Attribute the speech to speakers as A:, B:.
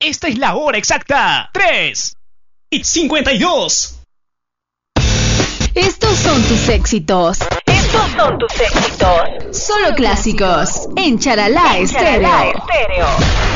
A: esta es la hora exacta. 3:52.
B: Estos son tus éxitos. Solo clásicos en Charalá Estéreo.